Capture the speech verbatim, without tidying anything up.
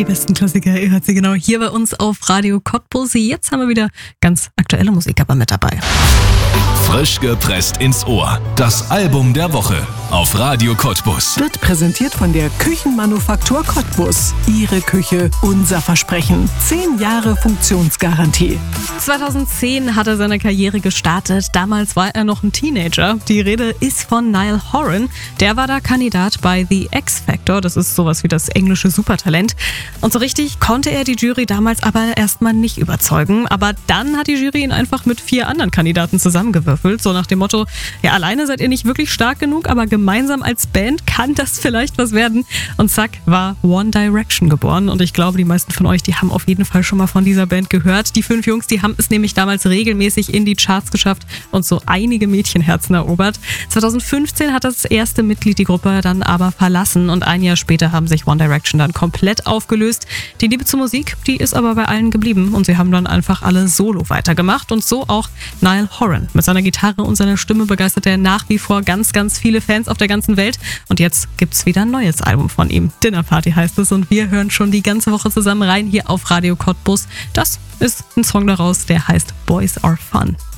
Die besten Klassiker, ihr hört sie genau hier bei uns auf Radio Cottbus. Jetzt haben wir wieder ganz aktuelle Musik aber mit dabei. Frisch gepresst ins Ohr. Das Album der Woche auf Radio Cottbus. Wird präsentiert von der Küchenmanufaktur Cottbus. Ihre Küche, unser Versprechen. Zehn Jahre Funktionsgarantie. zweitausendzehn hat er seine Karriere gestartet. Damals war er noch ein Teenager. Die Rede ist von Niall Horan. Der war da Kandidat bei The X Factor. Das ist sowas wie das englische Supertalent. Und so richtig konnte er die Jury damals aber erstmal nicht überzeugen. Aber dann hat die Jury ihn einfach mit vier anderen Kandidaten zusammengewürfelt. So nach dem Motto, ja, alleine seid ihr nicht wirklich stark genug, aber gemeinsam als Band kann das vielleicht was werden. Und zack, war One Direction geboren. Und ich glaube, die meisten von euch, die haben auf jeden Fall schon mal von dieser Band gehört. Die fünf Jungs, die haben es nämlich damals regelmäßig in die Charts geschafft und so einige Mädchenherzen erobert. zweitausendfünfzehn hat das erste Mitglied die Gruppe dann aber verlassen und ein Jahr später haben sich One Direction dann komplett aufgelöst. Die Liebe zur Musik, die ist aber bei allen geblieben und sie haben dann einfach alle solo weitergemacht und so auch Niall Horan. Mit seiner Gitarre und seiner Stimme begeistert er nach wie vor ganz, ganz viele Fans auf der ganzen Welt. Und jetzt gibt's wieder ein neues Album von ihm. Dinner Party heißt es und wir hören schon die ganze Woche zusammen rein hier auf Radio Cottbus. Das ist ein Song daraus, der heißt Boys Are Fun.